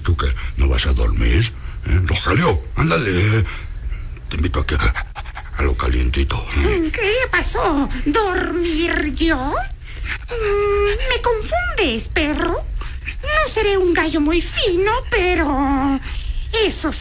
¿Tú qué? ¿No vas a dormir? Rogelio, ándale. Te invito aquí a lo calientito. ¿Qué pasó? ¿Dormir yo? Me confundes, perro. No seré un gallo muy fino, pero eso